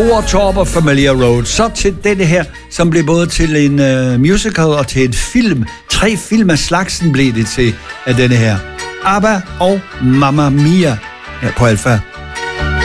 Four Top of Familiar Road. Så til denne her, som blev både til en musical og til en film. 3 film af slagsen blev det til af denne her. ABBA og Mamma Mia her på Alpha.